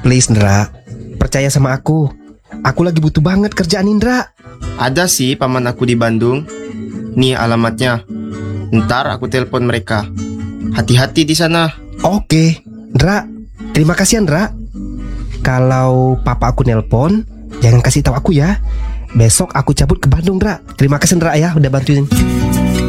Please Indra, percaya sama aku. Aku lagi butuh banget kerjaan Indra. Ada sih paman aku di Bandung. Nih alamatnya. Ntar aku telepon mereka. Hati-hati di sana. Oke, Indra. Terima kasih Indra. Kalau papa aku nelpon, jangan kasih tahu aku ya. Besok aku cabut ke Bandung, Indra. Terima kasih Indra ya udah bantuin.